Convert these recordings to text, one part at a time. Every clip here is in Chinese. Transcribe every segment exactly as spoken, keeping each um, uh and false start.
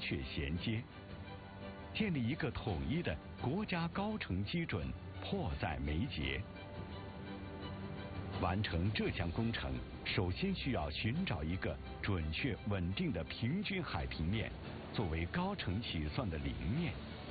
确衔接，建立一个统一的国家高程基准迫在眉睫。完成这项工程，首先需要寻找一个准确稳定的平均海平面，作为高程起算的零面。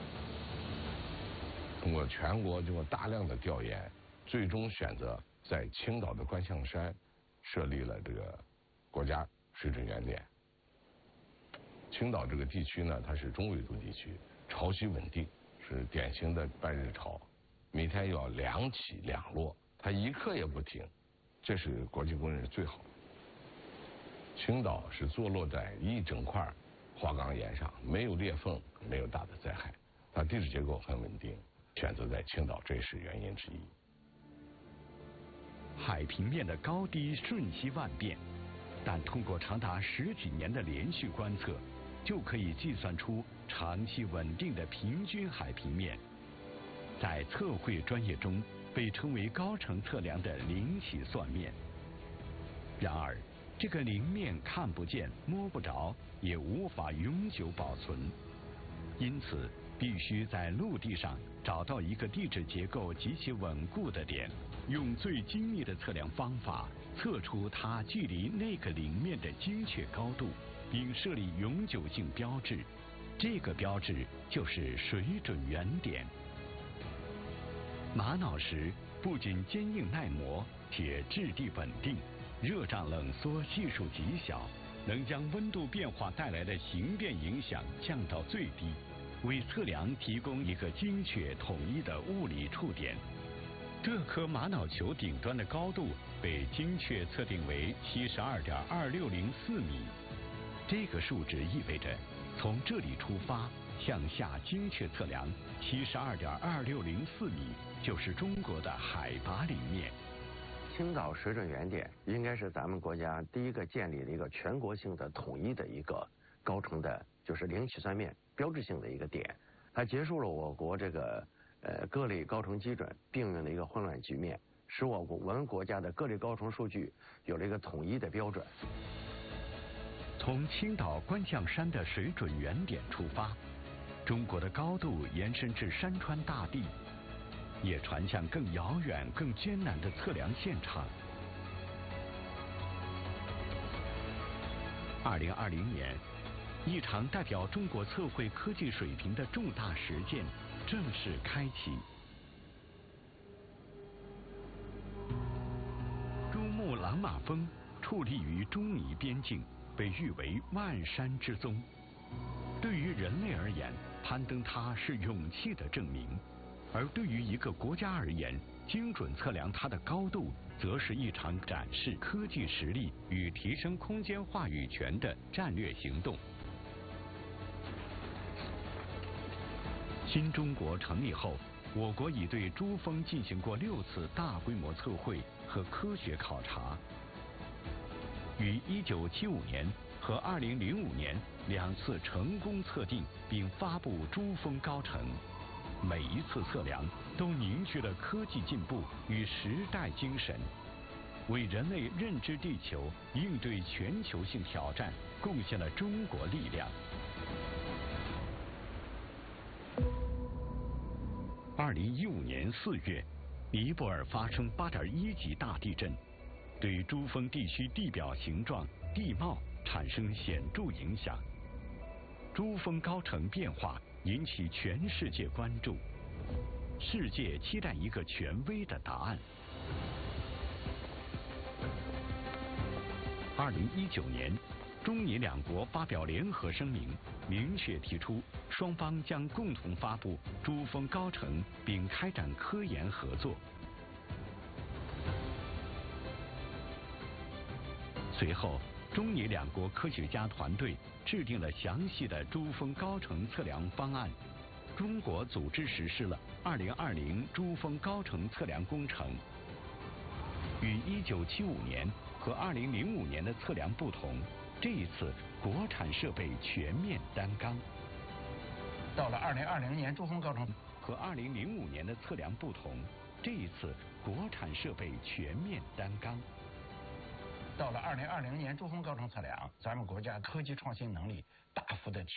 通过全国经过大量的调研，最终选择在青岛的观象山设立了这个国家水准原点。青岛这个地区呢，它是中纬度地区，潮汐稳定，是典型的半日潮，每天要两起两落，它一刻也不停，这是国际公认最好。青岛是坐落在一整块花岗岩上，没有裂缝，没有大的灾害，它地质结构很稳定，选择在青岛这也是原因之一。 海平面的高低瞬息万变，但通过长达十几年的连续观测，就可以计算出长期稳定的平均海平面，在测绘专业中被称为高程测量的零起算面。然而，这个零面看不见、摸不着，也无法永久保存，因此必须在陆地上找到一个地质结构极其稳固的点，用最精密的测量方法测出它距离那个零面的精确高度，并设立永久性标志。这个标志就是水准原点。玛瑙石不仅坚硬耐磨，且质地稳定，热胀冷缩系数极小，能将温度变化带来的形变影响降到最低，为测量提供一个精确统一的物理触点。这颗玛瑙球顶端的高度被精确测定为 七十二点二六零四米，这个数值意味着从这里出发向下精确测量 七十二点二六零四米就是中国的海拔零面。 青岛水准原点应该是咱们国家第一个建立的一个全国性的统一的一个高程的，就是零起算面标志性的一个点，它结束了我国这个呃各类高程基准并用的一个混乱局面，使我们国家的各类高程数据有了一个统一的标准。 从青岛观象山的水准原点出发，中国的高度延伸至山川大地，也传向更遥远、更艰难的测量现场。二零二零年，一场代表中国测绘科技水平的重大实践正式开启。珠穆朗玛峰矗立于中尼边境，被誉为万山之宗。对于人类而言，攀登它是勇气的证明；而对于一个国家而言，精准测量它的高度，则是一场展示科技实力与提升空间话语权的战略行动。新中国成立后，我国已对珠峰进行过六次大规模测绘和科学考察。于一九七五年和二零零五年两次成功测定并发布珠峰高程，每一次测量都凝聚了科技进步与时代精神，为人类认知地球、应对全球性挑战贡献了中国力量。二零一五年四月，尼泊尔发生八点一级大地震，对珠峰地区地表形状、地貌产生显著影响。珠峰高程变化引起全世界关注，世界期待一个权威的答案。二零一九年，中尼两国发表联合声明，明确提出双方将共同发布珠峰高程并开展科研合作。随后，中尼两国科学家团队制定了详细的珠峰高程测量方案，中国组织实施了二零二零珠峰高程测量工程。与一九七五年和二零零五年的测量不同，这一次国产设备全面单纲。 到了二零二零年珠峰高程和二零零五年的测量不同，这一次国产设备全面单纲。 到了二零二零年珠峰高程测量，咱们国家科技创新能力大幅的提